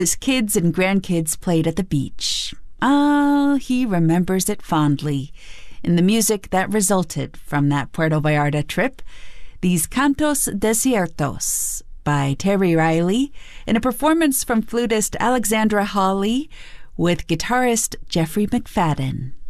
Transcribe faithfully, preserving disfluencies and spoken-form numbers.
His kids and grandkids played at the beach. Ah, he remembers it fondly in the music that resulted from that Puerto Vallarta trip, these Cantos Desiertos by Terry Riley, in a performance from flutist Alexandra Hawley with guitarist Jeffrey McFadden.